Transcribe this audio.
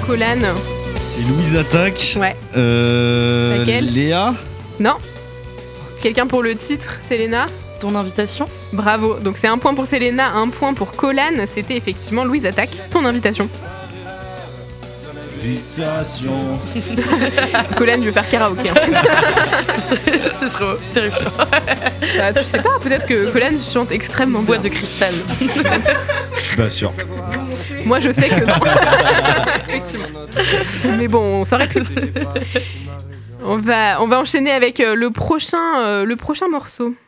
Colin. C'est Louise Attaque. Ouais. Laquelle ? Léa ? Non. Quelqu'un pour le titre, Selena ? Ton invitation ? Bravo. Donc c'est 1 point pour Selena, 1 point pour Colin. C'était effectivement Louise Attaque, ton invitation. Invitation. Colin, je veux faire karaoké. Ce serait terrifiant. Bah, tu sais pas, peut-être que Colin chante extrêmement Boîte bien. de cristal. Je suis pas sûr. Moi, je sais que non. Effectivement. Mais bon, on s'aurait pu. On va enchaîner avec le prochain morceau.